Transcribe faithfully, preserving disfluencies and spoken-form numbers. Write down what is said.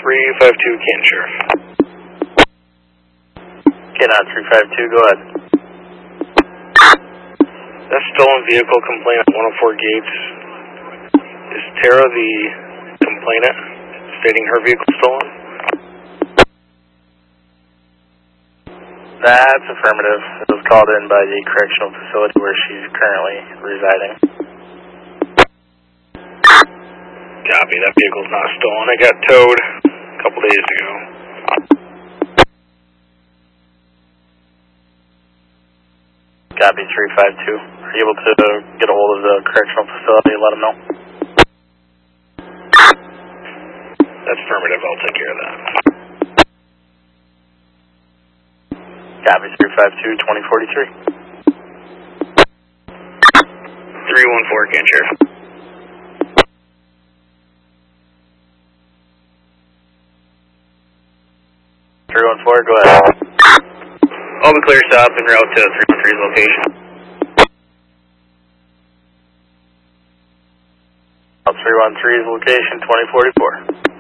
three five two, Canton Sheriff. Canton three five two, go ahead. That stolen vehicle complaint at one oh four Gates. Is Tara the complainant stating her vehicle stolen? That's affirmative. It was called in by the correctional facility where she's currently residing. Copy, that vehicle's not stolen. It got towed a couple days ago. Copy, three five two. Are you able to get a hold of the correctional facility and let them know? That's affirmative. I'll take care of that. Copy, three five two, twenty forty-three. three one four, Canton Sheriff. three one four, go ahead. All be clear stop en route to three one three's location. three one three's location, twenty forty-four.